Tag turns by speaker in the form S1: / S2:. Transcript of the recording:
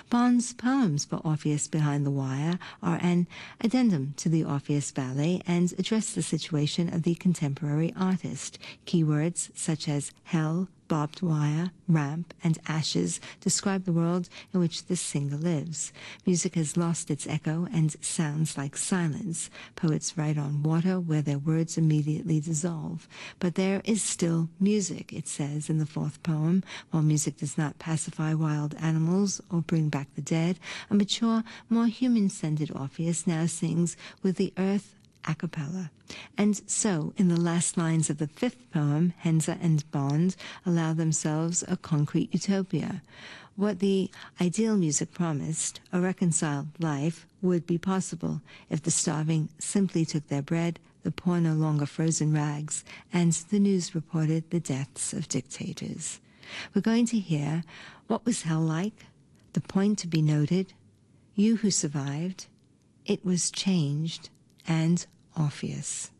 S1: Bond's poems for Orpheus Behind the Wire are an addendum to the Orpheus ballet and address the situation of the contemporary artist. Keywords such as hell, barbed wire, ramp, and ashes describe the world in which this singer lives. Music has lost its echo and sounds like silence. Poets write on water where their words immediately dissolve. But there is still music, it says in the fourth poem. While music does not pacify wild animals or bring back the dead, a mature, more human-centered Orpheus now sings with the earth a cappella. And so, in the last lines of the fifth poem, Henza and Bond allow themselves a concrete utopia. What the ideal music promised, a reconciled life, would be possible if the starving simply took their bread, the poor no longer frozen rags, and the news reported the deaths of dictators. We're going to hear What Was Hell Like? The Point to be Noted, You Who Survived, It Was Changed, and Orpheus.